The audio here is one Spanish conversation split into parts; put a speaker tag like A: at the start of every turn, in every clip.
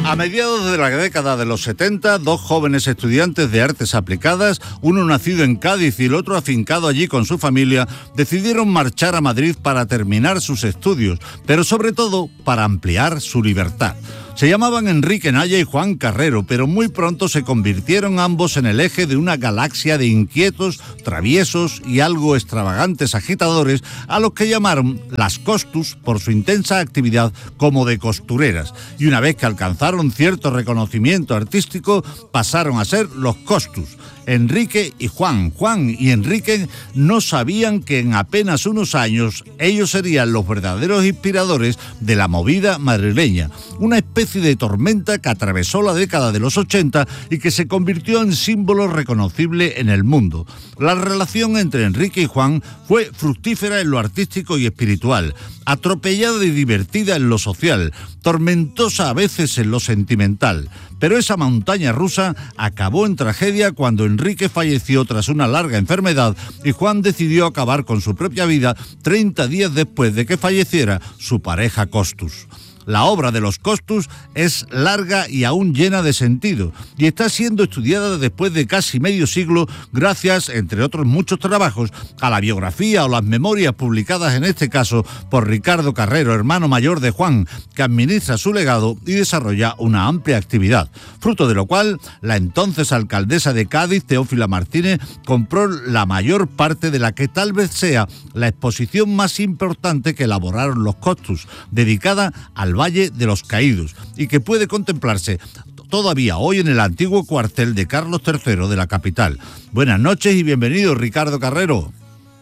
A: A mediados de la década de los 70, dos jóvenes estudiantes de artes aplicadas, uno nacido en Cádiz y el otro afincado allí con su familia, decidieron marchar a Madrid para terminar sus estudios, pero sobre todo para ampliar su libertad. Se llamaban Enrique Naya y Juan Carrero, pero muy pronto se convirtieron ambos en el eje de una galaxia de inquietos, traviesos y algo extravagantes agitadores a los que llamaron las Costus por su intensa actividad como de costureras. Y una vez que alcanzaron cierto reconocimiento artístico, pasaron a ser los Costus. Enrique y Juan y Enrique no sabían que en apenas unos años ellos serían los verdaderos inspiradores de la movida madrileña, una especie de tormenta que atravesó la década de los 80 y que se convirtió en símbolo reconocible en el mundo. La relación entre Enrique y Juan fue fructífera en lo artístico y espiritual, atropellada y divertida en lo social, tormentosa a veces en lo sentimental. Pero esa montaña rusa acabó en tragedia cuando Enrique falleció tras una larga enfermedad y Juan decidió acabar con su propia vida 30 días después de que falleciera su pareja Costus. La obra de los Costus es larga y aún llena de sentido y está siendo estudiada después de casi medio siglo gracias, entre otros muchos trabajos, a la biografía o las memorias publicadas en este caso por Ricardo Carrero, hermano mayor de Juan, que administra su legado y desarrolla una amplia actividad, fruto de lo cual la entonces alcaldesa de Cádiz, Teófila Martínez, compró la mayor parte de la que tal vez sea la exposición más importante que elaboraron los Costus, dedicada al Valle de los Caídos, y que puede contemplarse todavía hoy en el antiguo cuartel de Carlos III de la capital. Buenas noches y bienvenido, Ricardo Carrero.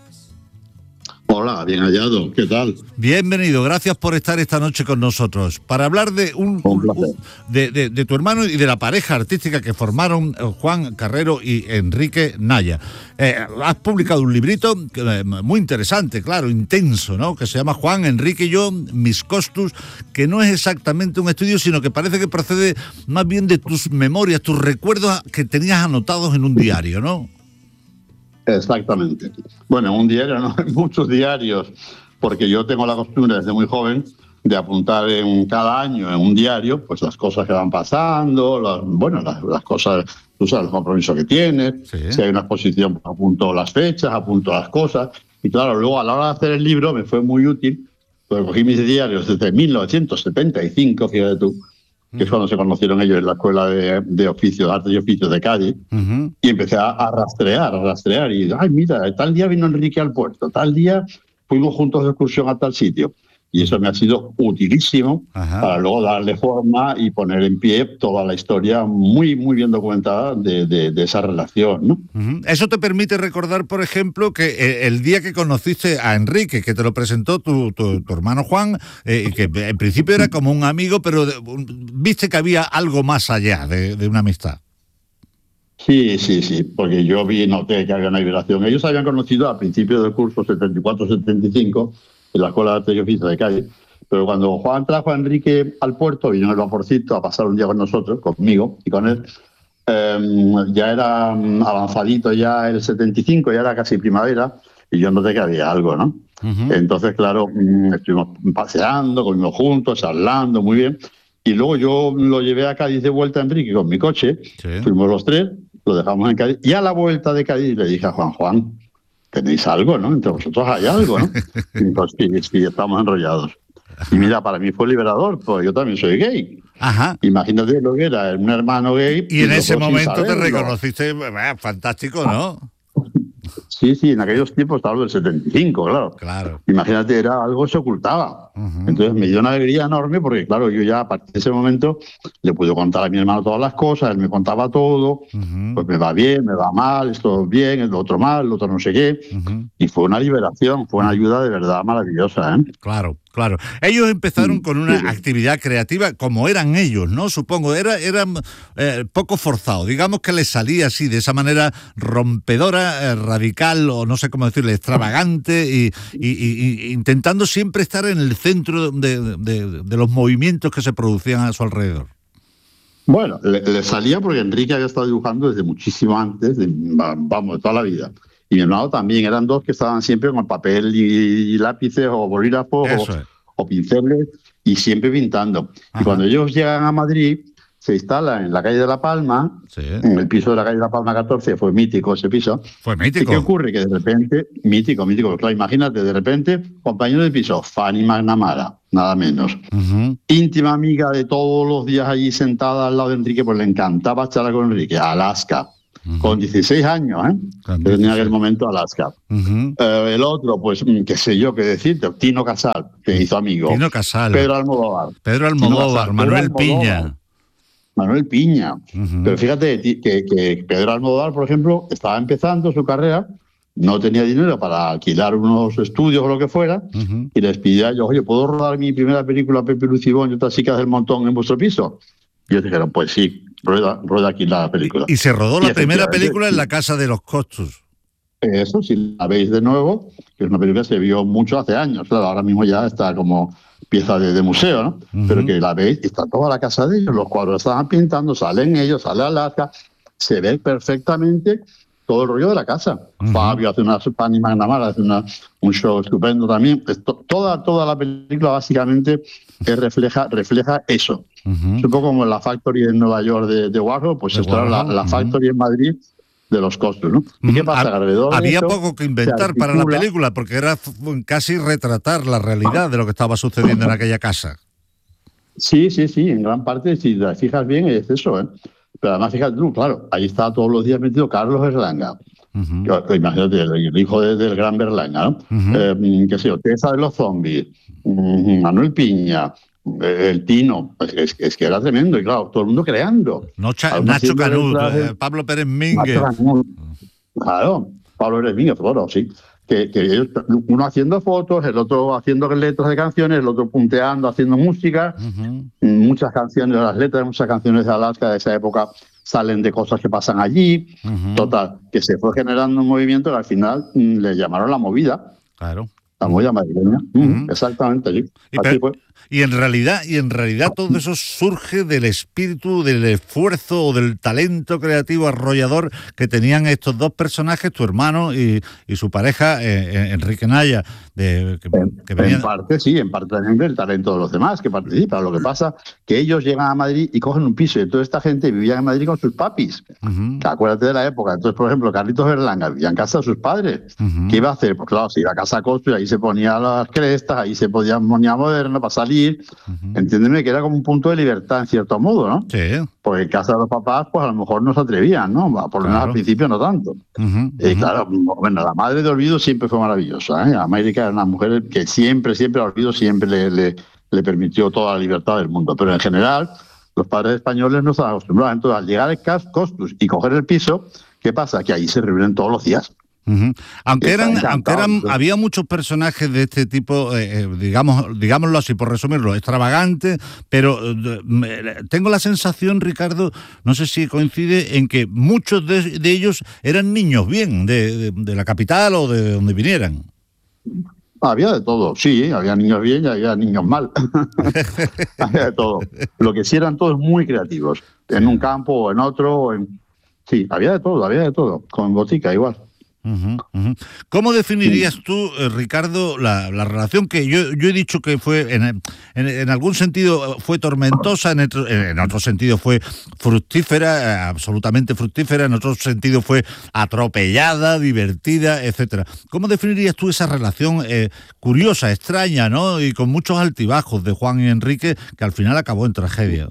B: Hola, bien hallado, ¿qué tal?
A: Bienvenido, gracias por estar esta noche con nosotros para hablar de de tu hermano y de la pareja artística que formaron Juan Carrero y Enrique Naya. Has publicado un librito muy interesante, claro, intenso, ¿no? Que se llama Juan, Enrique y yo, mis Costus, que no es exactamente un estudio, sino que parece que procede más bien de tus memorias, tus recuerdos que tenías anotados en un diario, ¿no?
B: Exactamente. Bueno, un diario, no, en muchos diarios, porque yo tengo la costumbre desde muy joven de apuntar en cada año en un diario, pues las cosas que van pasando, las cosas, tú sabes, los compromisos que tienes, sí. Si hay una exposición, apunto las fechas, apunto las cosas, y claro, luego a la hora de hacer el libro me fue muy útil, porque cogí mis diarios desde 1975, fíjate tú, que es cuando se conocieron ellos en la Escuela de Oficios, Artes y Oficios de Cádiz, y empecé a rastrear, y ay, mira, tal día vino Enrique al puerto, tal día fuimos juntos de excursión a tal sitio, y eso me ha sido utilísimo para luego darle forma y poner en pie toda la historia muy, muy bien documentada de esa relación, ¿no?
A: Eso te permite recordar, por ejemplo, que el día que conociste a Enrique, que te lo presentó tu hermano Juan, que en principio era como un amigo, pero viste que había algo más allá de una amistad.
B: Sí, porque yo noté que había una vibración. Ellos se habían conocido al principio del curso 74-75, en la Escuela de Artes y Oficios de Cádiz, pero cuando Juan trajo a Enrique al puerto, vino en el vaporcito a pasar un día con nosotros, conmigo y con él, ya era avanzadito ya el 75, ya era casi primavera, y yo noté que había algo, ¿no? Entonces, claro, estuvimos paseando, comimos juntos, hablando, muy bien, y luego yo lo llevé a Cádiz de vuelta a Enrique con mi coche, fuimos los tres, lo dejamos en Cádiz, y a la vuelta de Cádiz le dije a Juan, tenéis algo, ¿no? Entre vosotros hay algo, ¿no? Entonces, sí, estamos enrollados. Y mira, para mí fue liberador, porque yo también soy gay. Imagínate lo que era un hermano gay.
A: Y en ese momento te reconociste, fantástico, ¿no?
B: Sí, en aquellos tiempos, hablo del 75, claro. Imagínate, era algo que se ocultaba. Entonces me dio una alegría enorme porque, claro, yo ya a partir de ese momento le pude contar a mi hermano todas las cosas, él me contaba todo, pues me va bien, me va mal, esto bien, el otro mal, el otro no sé qué. Y fue una liberación, fue una ayuda de verdad maravillosa, ¿eh?
A: Claro. Ellos empezaron con una actividad creativa como eran ellos, ¿no? Supongo, eran poco forzados, digamos que les salía así, de esa manera rompedora, radical, o no sé cómo decirle, extravagante, y intentando siempre estar en el centro de los movimientos que se producían a su alrededor.
B: Bueno, le salía porque Enrique había estado dibujando desde muchísimo antes, de toda la vida. Y mi hermano también, eran dos que estaban siempre con papel y lápices o bolígrafos o pinceles y siempre pintando. Y cuando ellos llegan a Madrid, se instala en la calle de La Palma,
A: Sí.
B: en el piso de la calle de La Palma 14, fue mítico ese piso.
A: Fue
B: ¿Y
A: mítico.
B: qué ocurre? Que de repente, mítico, claro, imagínate, de repente, compañero de piso, Fanny McNamara, nada menos.
A: Ujú.
B: Íntima amiga de todos los días allí sentada al lado de Enrique, pues le encantaba charlar con Enrique, Alaska, con 16 años, ¿eh?
A: Con
B: Que tenía en
A: 16.
B: aquel momento Alaska.
A: Ujú.
B: El otro, pues, qué sé yo qué decirte, Tino Casal, que hizo amigo.
A: Tino Casal.
B: Pedro Almodóvar.
A: Pedro
B: Tino
A: Almodóvar,
B: Casal,
A: Manuel
B: Pedro Almodóvar.
A: Piña.
B: Manuel Piña.
A: Ujú.
B: Pero fíjate que Pedro Almodóvar, por ejemplo, estaba empezando su carrera, no tenía dinero para alquilar unos estudios o lo que fuera,
A: Ujú.
B: y les pidió a ellos, oye, ¿puedo rodar mi primera película, Pepe Lucibón y otras chicas del montón en vuestro piso? Y ellos dijeron, pues sí, rueda aquí la película.
A: Y se rodó la primera
B: efectivamente,
A: película en la Casa de los Costos.
B: eso, si la veis de nuevo, que es una película que se vio mucho hace años, claro, ahora mismo ya está como pieza de museo, ¿no?
A: Ujú.
B: Pero que la veis y está toda la casa de ellos, los cuadros estaban pintando, salen ellos, sale Alaska, se ve perfectamente todo el rollo de la casa.
A: Ujú.
B: Fabio hace una, Fanny McNamara hace un show estupendo también. Toda la película básicamente refleja eso.
A: Ujú.
B: Es un poco como la Factory en Nueva York de Warhol, pues
A: De
B: esta era
A: Warhol,
B: la
A: ujú.
B: Factory en Madrid de los Costos, ¿no? ¿Y qué pasa? Alrededor de
A: Había
B: eso,
A: poco que
B: se
A: inventar para la
B: articula-
A: película, porque era casi retratar la realidad de lo que estaba sucediendo en aquella casa.
B: Sí, en gran parte, si te fijas bien, es eso, ¿eh? Pero además, fíjate tú, claro, ahí está todos los días metido Carlos Berlanga.
A: Ujú.
B: Imagínate, el hijo del gran Berlanga, ¿no?
A: Ujú.
B: Qué sé yo, Teza de los zombies, Manuel Piña, el Tino, es que era tremendo, y claro, todo el mundo creando. Algunos
A: Nacho
B: haciendo
A: Canut,
B: letras de-
A: Pablo Pérez
B: Nacho
A: Mínguez.
B: Canut, claro, Pablo Hermínguez, claro, sí. Que ellos, uno haciendo fotos, el otro haciendo letras de canciones, el otro punteando, haciendo música.
A: Ujú.
B: Muchas canciones, las letras de muchas canciones de Alaska de esa época salen de cosas que pasan allí.
A: Ujú.
B: Total, que se fue generando un movimiento que al final le llamaron la movida.
A: Claro.
B: La movida madrileña.
A: Ujú.
B: Exactamente, sí.
A: Y,
B: Así fue.
A: y en realidad todo eso surge del espíritu, del esfuerzo o del talento creativo arrollador que tenían estos dos personajes, tu hermano y su pareja, Enrique Naya, que venían...
B: En parte, sí, en parte también del talento de los demás que participan. Lo que pasa que ellos llegan a Madrid y cogen un piso, y toda esta gente vivía en Madrid con sus papis.
A: Ujú.
B: Acuérdate de la época. Entonces, por ejemplo, Carlitos Berlanga vivía en casa de sus padres.
A: Ujú.
B: ¿Qué iba a hacer? Pues claro, se iba a casa Costo y ahí se ponía las crestas, ahí se ponía moderno para salir.
A: Ujú.
B: Entiéndeme que era como un punto de libertad en cierto modo, ¿no?
A: Sí.
B: Porque en casa de los papás, pues a lo mejor no se atrevían, ¿no? Por lo menos
A: Claro.
B: al principio no tanto.
A: Ujú.
B: Claro, bueno, la madre de Olvido siempre fue maravillosa, ¿eh? América era una mujer que siempre a Olvido siempre le permitió toda la libertad del mundo. Pero en general, los padres españoles no estaban acostumbrados. Entonces, al llegar al Costus y coger el piso, ¿qué pasa? Que ahí se reúnen todos los días.
A: Ujú. Aunque
B: Está
A: eran,
B: encantado.
A: había muchos personajes de este tipo, digámoslo así, por resumirlo, extravagantes, pero tengo la sensación, Ricardo, no sé si coincide, en que muchos de ellos eran niños bien, de la capital o de donde vinieran.
B: Había de todo, sí, había niños bien y había niños mal. Había de todo. Lo que sí eran todos muy creativos, en un campo o en otro. Sí, había de todo, con botica igual.
A: Ujú, ujú. ¿Cómo definirías tú, Ricardo, la relación que yo he dicho que fue, en algún sentido fue tormentosa, en otro sentido fue fructífera, absolutamente fructífera, en otro sentido fue atropellada, divertida, etcétera? ¿Cómo definirías tú esa relación curiosa, extraña, ¿no? Y con muchos altibajos de Juan y Enrique, que al final acabó en tragedia?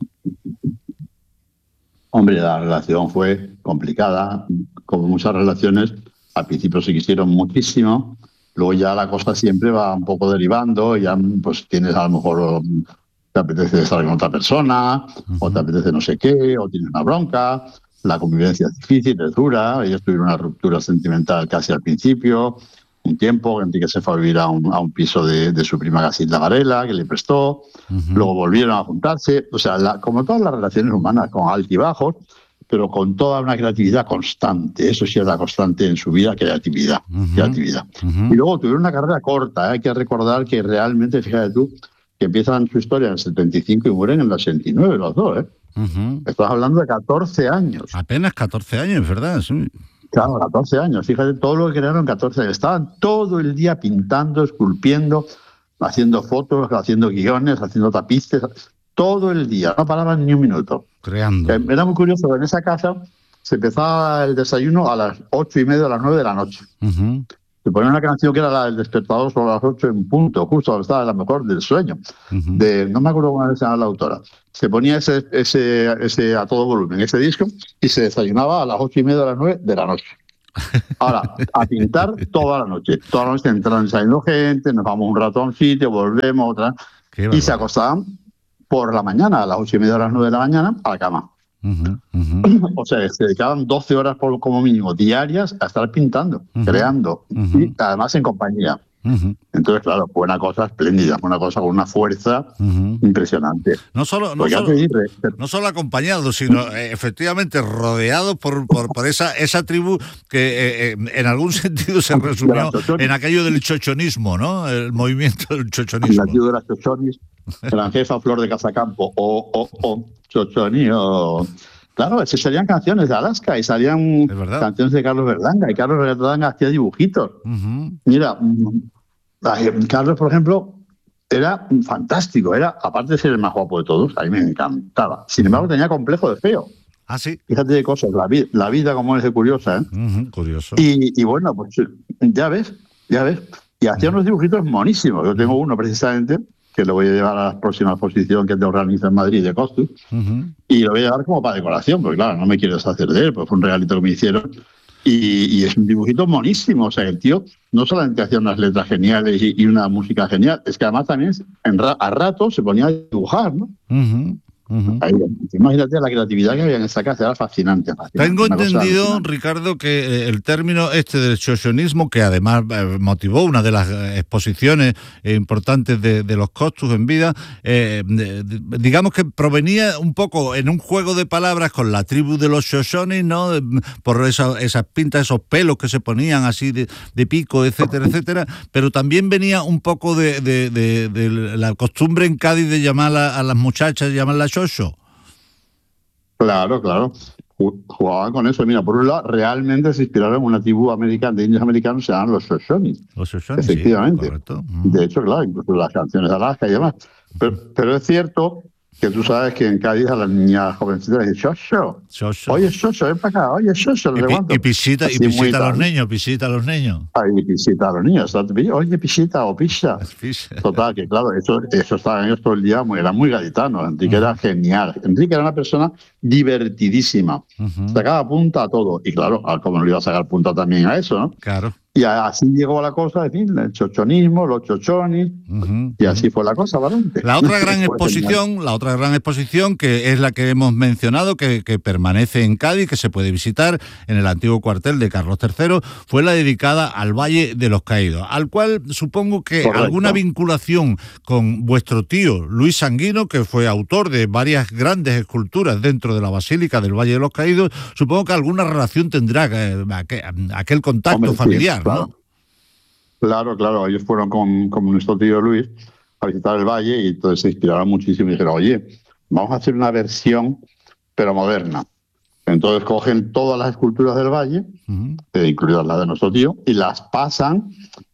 B: Hombre, la relación fue complicada, como muchas relaciones. Al principio se quisieron muchísimo, luego ya la cosa siempre va un poco derivando, ya pues tienes a lo mejor, te apetece estar con otra persona, o te apetece no sé qué, o tienes una bronca, la convivencia es difícil, es dura, ellos tuvieron una ruptura sentimental casi al principio, un tiempo, Enrique se fue a vivir a un piso de su prima Casilda Varela, que le prestó, luego volvieron a juntarse, o sea, como todas las relaciones humanas, con altibajos, pero con toda una creatividad constante. Eso sí era constante en su vida, creatividad. Y luego tuvieron una carrera corta, ¿eh? Hay que recordar que realmente, fíjate tú, que empiezan su historia en el 75 y mueren en el 89 los dos, ¿eh? Estás hablando de 14 años.
A: Apenas 14 años, ¿verdad? Sí.
B: Claro, 14 años. Fíjate todo lo que crearon en 14 años. Estaban todo el día pintando, esculpiendo, haciendo fotos, haciendo guiones, haciendo tapices, todo el día. No paraban ni un minuto.
A: Creando.
B: Era muy curioso, en esa casa se empezaba el desayuno a las 8:30 a las 9 de la noche.
A: Uh-huh.
B: Se ponía una canción que era la del despertador sobre las 8 en punto, justo donde estaba la mejor del sueño.
A: Uh-huh.
B: No me acuerdo cómo se llama la autora. Se ponía ese a todo volumen, ese disco, y se desayunaba a las 8:30 a las 9 de la noche. Ahora, a pintar toda la noche. Toda la noche entrando saliendo gente, nos vamos un rato a un sitio, volvemos otra. Y se acostaban por la mañana, a las 8:30 a las 9 de la mañana, a la cama.
A: Uh-huh, uh-huh.
B: O sea, se dedicaban 12 horas como mínimo diarias a estar pintando,
A: uh-huh,
B: creando,
A: uh-huh.
B: y además en compañía.
A: Uh-huh.
B: Entonces, claro, fue una cosa espléndida, fue una cosa con una fuerza
A: uh-huh.
B: impresionante.
A: No solo acompañados, sino efectivamente rodeados por esa tribu que en algún sentido se resumió en aquello del chochonismo, ¿no? El movimiento del chochonismo.
B: La tribu de las chochonis, la jefa Flor de Casacampo, o chochoni, o... Claro, salían canciones de Alaska y salían canciones de Carlos Berlanga, y Carlos Berlanga hacía dibujitos.
A: Uh-huh.
B: Mira, Carlos, por ejemplo, era fantástico, aparte de ser el más guapo de todos, a mí me encantaba. Sin embargo, tenía complejo de feo.
A: Ah, sí.
B: Fíjate de cosas, la vida como es de curiosa, ¿eh?
A: Uh-huh, curioso.
B: Y bueno, pues ya ves. Y hacía unos dibujitos monísimos. Yo tengo uno precisamente, que lo voy a llevar a la próxima exposición que te organiza en Madrid de Costus,
A: uh-huh.
B: y lo voy a llevar como para decoración, porque claro, no me quiero deshacer de él, pues fue un regalito que me hicieron. Y es un dibujito monísimo. O sea, el tío no solamente hacía unas letras geniales y una música genial, es que además también a rato se ponía a dibujar, ¿no?
A: Uh-huh. Uh-huh.
B: Ahí, imagínate la creatividad que había en esa casa, era fascinante.
A: Tengo entendido, Ricardo, que el término del chochonismo, que además motivó una de las exposiciones importantes de los Costus en vida, digamos que provenía un poco en un juego de palabras con la tribu de los chochonis, ¿no? Por esas pintas, esos pelos que se ponían así de pico, etcétera, etcétera, pero también venía un poco de la costumbre en Cádiz de llamar a las muchachas, llamarlas chocho.
B: Claro. Jugaban con eso. Mira, por un lado, realmente se inspiraron en una tribu americana, de indios americanos, se llaman los Shoshones.
A: Los Shoshones,
B: efectivamente.
A: Sí, correcto.
B: De hecho, claro, incluso las canciones de Alaska y demás. Pero es cierto que tú sabes que en Cádiz a las niñas jovencitas les dicen Shosho. Oye, Shosho, ven para acá. Oye, Shosho.
A: Y pisita a los niños, pisita a los niños.
B: Ay, pisita a los niños. Oye, pisita o pisa. Total, que claro, eso estaban ellos todo el día, eran muy gaditanos. Enrique era genial. Enrique era una persona divertidísima. Sacaba punta a todo. Y claro, como no le iba a sacar punta también a eso, ¿no?
A: Claro.
B: Y así llegó la cosa, en fin, el chochonismo, los chochonis, y así fue la cosa, ¿vale?
A: La otra gran exposición, que es la que hemos mencionado, que permanece en Cádiz, que se puede visitar en el antiguo cuartel de Carlos III, fue la dedicada al Valle de los Caídos, al cual supongo que alguna vinculación con vuestro tío Luis Sanguino, que fue autor de varias grandes esculturas dentro de la Basílica del Valle de los Caídos, supongo que alguna relación tendrá aquel contacto familiar.
B: Claro. Ellos fueron con nuestro tío Luis a visitar el valle y entonces se inspiraron muchísimo y dijeron, oye, vamos a hacer una versión, pero moderna. Entonces cogen todas las esculturas del valle, incluidas las de nuestro tío, y las pasan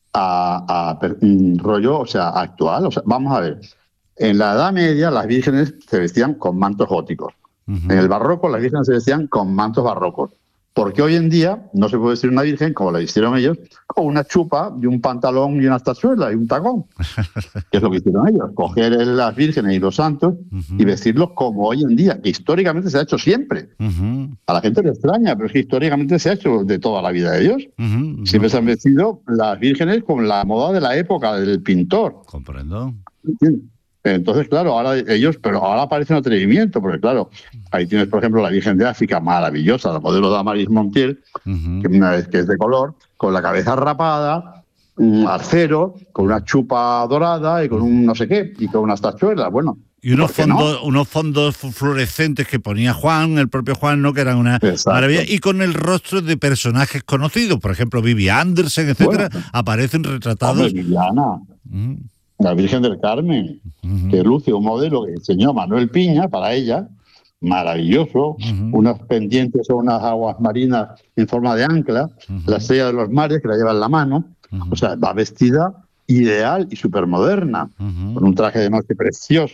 B: a rollo, o sea, actual. O sea, vamos a ver, en la Edad Media las vírgenes se vestían con mantos góticos. En el barroco las vírgenes se vestían con mantos barrocos. Porque hoy en día no se puede vestir una virgen, como la hicieron ellos, con una chupa y un pantalón y unas tachuelas y un tacón. Que es lo que hicieron ellos, coger las vírgenes y los santos y vestirlos como hoy en día, que históricamente se ha hecho siempre. A la gente le extraña, pero es que históricamente se ha hecho de toda la vida de Dios. Siempre se han vestido las vírgenes con la moda de la época del pintor.
A: Comprendo.
B: Entonces, claro, ahora aparece un atrevimiento, porque claro, ahí tienes, por ejemplo, la Virgen de África, maravillosa, la modelo de Amaris Montiel, que es de color, con la cabeza rapada, un arcero, con una chupa dorada y con un no sé qué, y con unas tachuelas, bueno.
A: Y unos fondos fluorescentes que ponía el propio Juan, ¿no? Que eran una maravilla. Y con el rostro de personajes conocidos, por ejemplo, Vivi Andersen, etcétera, aparecen retratados.
B: Hombre, Viviana. La Virgen del Carmen, que luce un modelo que diseñó Manuel Piña para ella, maravilloso, unos pendientes o unas aguas marinas en forma de ancla, la estrella de los mares que la lleva en la mano, o sea, va vestida ideal y súper moderna, con un traje de noche precioso.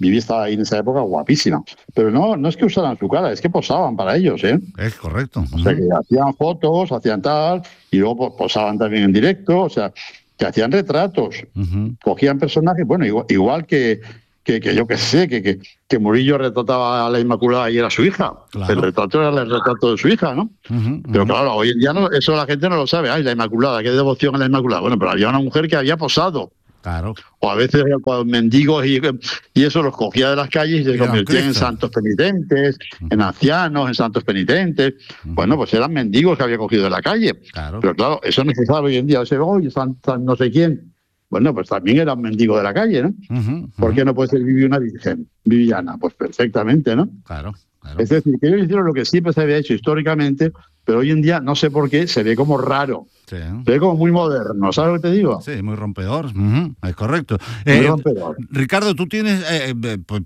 B: Vivi estaba ahí en esa época guapísima. Pero no es que usaran su cara, es que posaban para ellos, ¿eh?
A: Es correcto.
B: O sea, que hacían fotos, hacían tal, y luego posaban también en directo, o sea, que hacían retratos, cogían personajes, bueno, igual que yo que sé, que Murillo retrataba a la Inmaculada y era su hija. Claro. El retrato era el retrato de su hija, ¿no? Pero claro, hoy en día eso la gente no lo sabe. Ay, la Inmaculada, qué devoción a la Inmaculada. Bueno, pero había una mujer que había posado.
A: Claro.
B: O a veces mendigos y eso los cogía de las calles y se convertían en santos penitentes, en ancianos, en santos penitentes. Bueno, pues eran mendigos que había cogido de la calle. Claro. Pero claro, eso no es necesario hoy en día. Oye, san no sé quién. Bueno, pues también eran mendigos de la calle, ¿no? ¿Por qué no puede ser una virgen, Viviana? Pues perfectamente, ¿no?
A: Claro.
B: Es decir, que ellos hicieron lo que siempre se había hecho históricamente, pero hoy en día, no sé por qué, se ve como raro. Sí. Se ve como muy moderno, ¿sabes lo que te digo?
A: Sí, muy rompedor, es correcto.
B: Muy rompedor.
A: Ricardo, tú tienes pues,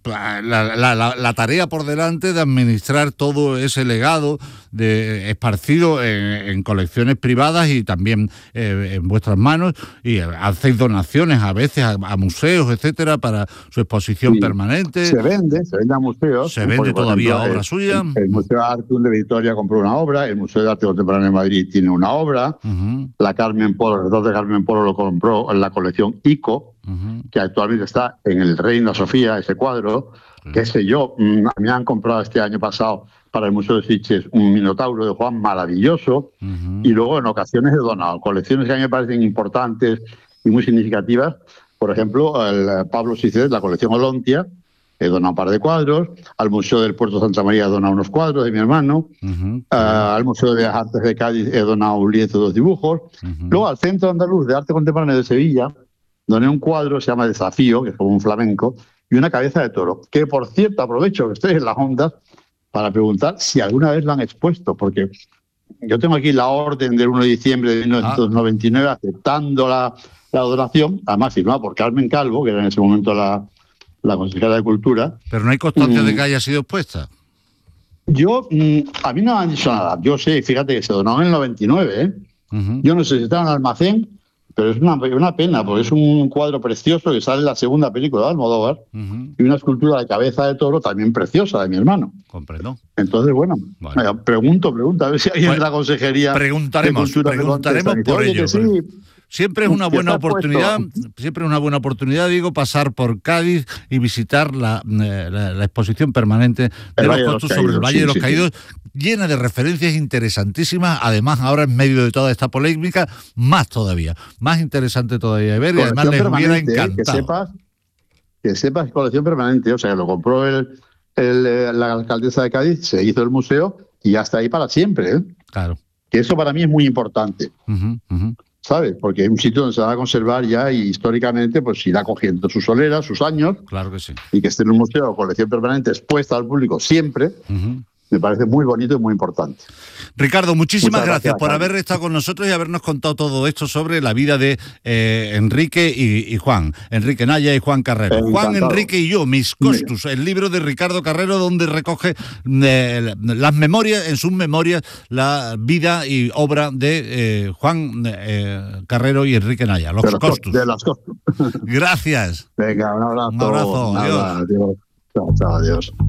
A: la tarea por delante de administrar todo ese legado esparcido en colecciones privadas y también en vuestras manos, y hacéis donaciones a veces a museos, etcétera, para su exposición permanente.
B: Se vende a museos.
A: Se vende todavía obra suya.
B: El Museo de Arte de Vitoria compró una obra, el Museo de Arte Contemporáneo de Madrid tiene una obra. La Carmen Polo, el retrato de Carmen Polo lo compró en la colección ICO, que actualmente está en el Reina Sofía, ese cuadro. Qué sé yo, me han comprado este año pasado para el Museo de Sitges un Minotauro de Juan maravilloso, y luego en ocasiones he donado colecciones que a mí me parecen importantes y muy significativas. Por ejemplo, el Pablo Siced, la colección Olontia, he donado un par de cuadros. Al Museo del Puerto Santa María he donado unos cuadros de mi hermano. Al Museo de Bellas Artes de Cádiz he donado un lienzo de 2 dibujos. Luego al Centro Andaluz de Arte Contemporáneo de Sevilla doné un cuadro, se llama Desafío, que es como un flamenco, y una cabeza de toro, que por cierto aprovecho que estoy en las ondas para preguntar si alguna vez lo han expuesto, porque yo tengo aquí la orden del 1 de diciembre de 1999 aceptando la donación, además firmada por Carmen Calvo, que era en ese momento la consejera de Cultura.
A: Pero no hay constancia de que haya sido expuesta.
B: A mí no me han dicho nada. Yo sé, fíjate que se donó en el 99, ¿eh? Yo no sé si está en el almacén, pero es una pena, porque es un cuadro precioso que sale en la segunda película de Almodóvar, y una escultura de cabeza de toro también preciosa de mi hermano.
A: Comprendo.
B: Entonces, bueno, pregunta, a ver si alguien de la consejería...
A: Preguntaremos por ello. Sí. Siempre es una buena oportunidad, digo, pasar por Cádiz y visitar la exposición permanente de los Costos sobre el Valle de los Caídos, llena de referencias interesantísimas. Además, ahora en medio de toda esta polémica, más interesante todavía de ver, y además les hubiera encantado.
B: Que sepas, colección permanente, o sea, que lo compró la alcaldesa de Cádiz, se hizo el museo y ya está ahí para siempre, ¿eh?
A: Claro.
B: Que eso para mí es muy importante. ¿Sabes? Porque es un sitio donde se va a conservar ya, y históricamente pues irá cogiendo sus soleras, sus años.
A: Claro que sí.
B: Y que esté en un museo o colección permanente expuesta al público siempre, me parece muy bonito y muy importante.
A: Ricardo, muchísimas gracias por haber estado con nosotros y habernos contado todo esto sobre la vida de Enrique y Juan, Enrique Naya y Juan Carrero. Juan, Enrique y yo, Mis Costus, el libro de Ricardo Carrero, donde recoge las memorias, en sus memorias, la vida y obra de Juan Carrero y Enrique Naya, los Costus.
B: De las Costus.
A: Gracias.
B: Venga, un abrazo.
A: Un abrazo. Adiós.
B: Adiós. Chao, adiós.